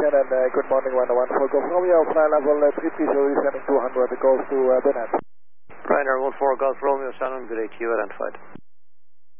Shannon, good morning, 114 Golf Romeo, fly level 33, so descending 200, goes to Bennett. Ryanair 14 Golf Romeo, Shannon, good day to you, identified.